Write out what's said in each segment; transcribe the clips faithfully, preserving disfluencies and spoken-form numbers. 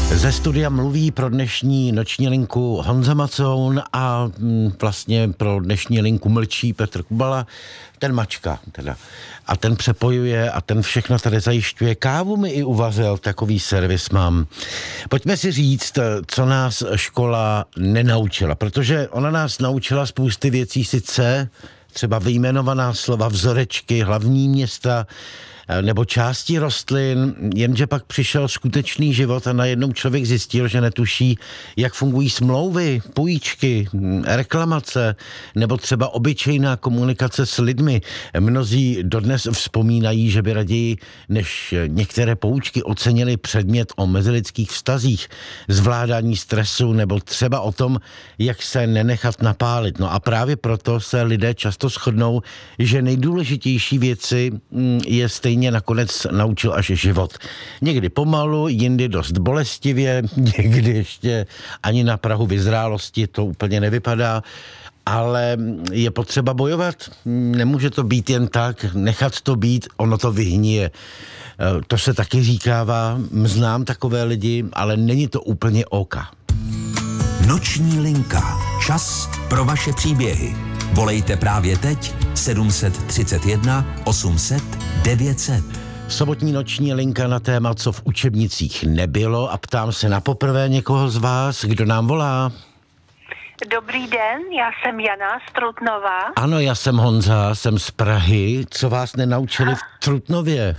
Ze studia mluví pro dnešní noční linku Honza Macoun a vlastně pro dnešní linku mlčí Petr Kubala, ten mačka teda. A ten přepojuje a ten všechno tady zajišťuje. Kávu mi i uvařil, takový servis mám. Pojďme si říct, co nás škola nenaučila, protože ona nás naučila spousty věcí, sice třeba vyjmenovaná slova, vzorečky, hlavní města, nebo části rostlin, jenže pak přišel skutečný život a najednou člověk zjistil, že netuší, jak fungují smlouvy, půjčky, reklamace, nebo třeba obyčejná komunikace s lidmi. Mnozí dodnes vzpomínají, že by raději než některé poučky ocenili předmět o mezilidských vztazích, zvládání stresu, nebo třeba o tom, jak se nenechat napálit. No a právě proto se lidé často shodnou, že nejdůležitější věci je stejně nakonec naučil až život. Někdy pomalu, jindy dost bolestivě, někdy ještě ani na prahu vyzrálosti to úplně nevypadá, ale je potřeba bojovat. Nemůže to být jen tak, nechat to být, ono to vyhníje. To se taky říkává, znám takové lidi, ale není to úplně oka. Noční linka. Čas pro vaše příběhy. Volejte právě teď sedm set třicet jedna osm set devět set. Sobotní noční linka na téma, co v učebnicích nebylo, a ptám se na poprvé někoho z vás, kdo nám volá. Dobrý den, já jsem Jana z Trutnova. Ano, já jsem Honza, jsem z Prahy. Co vás nenaučili v Trutnově?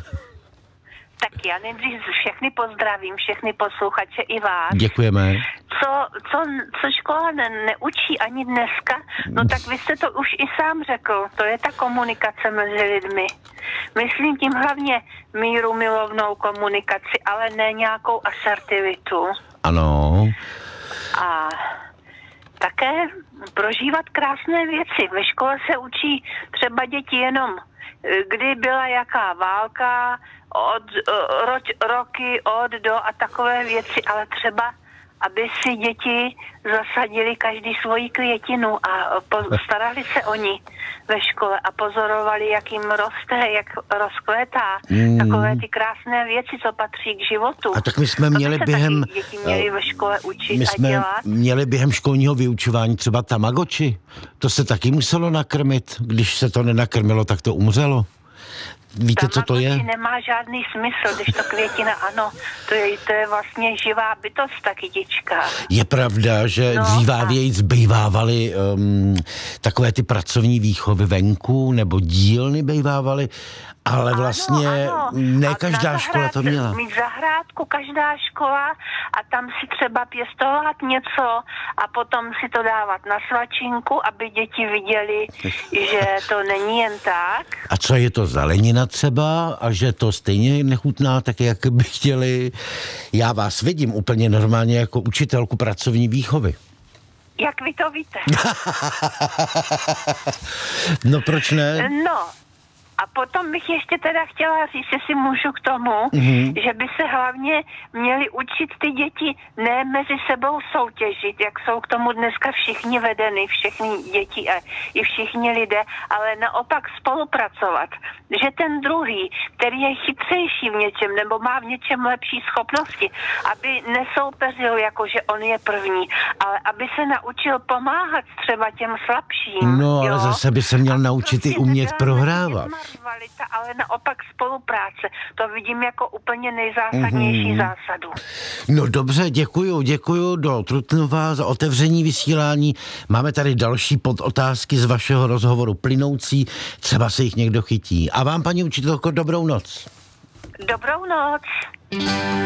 Tak já nejdřív všechny pozdravím, všechny posluchače i vás. Děkujeme. Co, co, co škola ne, neučí ani dneska, no tak vy jste to už i sám řekl, to je ta komunikace mezi lidmi. Myslím tím hlavně míru milovnou komunikaci, ale ne nějakou asertivitu. Ano. A také prožívat krásné věci. Ve škole se učí třeba děti jenom, kdy byla jaká válka, od ro, roky, od do a takové věci, ale třeba, aby si děti zasadili každý svoji květinu a starali se o ní ve škole a pozorovali, jak jim roste, jak rozkvétá. Mm. Takové ty krásné věci, co patří k životu. A tak my jsme měli během... děti měli ve škole učit my a jsme dělat. měli během školního vyučování třeba Tamagotchi. To se taky muselo nakrmit. Když se to nenakrmilo, tak to umřelo. Víte, co to je? Nemá žádný smysl, když to květina, ano, to je, to je vlastně živá bytost, ta kytička. Je pravda, že no, dřívávěji zbývávaly um, takové ty pracovní výchovy venku, nebo dílny bývávaly, ale vlastně ano, ano. ne každá škola to měla. Mít zahrádku, každá škola a tam si třeba pěstovat něco a potom si to dávat na svačinku, aby děti viděli, že to není jen tak. A co je to zelenina třeba a že to stejně nechutná, tak jak by chtěli. Já vás vidím úplně normálně jako učitelku pracovní výchovy. Jak vy to víte? No proč ne? No. A potom bych ještě teda chtěla říct, jestli můžu k tomu, mm-hmm. že by se hlavně měli učit ty děti ne mezi sebou soutěžit, jak jsou k tomu dneska všichni vedeny, všechny děti a i všichni lidé, ale naopak spolupracovat. Že ten druhý, který je chytřejší v něčem nebo má v něčem lepší schopnosti, aby nesoupeřil jako, že on je první, ale aby se naučil pomáhat třeba těm slabším. No, ale jo? zase by se měl naučit i umět prohrávat. Rivalita, ale naopak spolupráce. To vidím jako úplně nejzásadnější mm-hmm. zásadu. No dobře, děkuju, děkuju do Trutnova za otevření vysílání. Máme tady další podotázky z vašeho rozhovoru plynoucí, třeba se jich někdo chytí. A vám, paní učitelko, dobrou noc. Dobrou noc.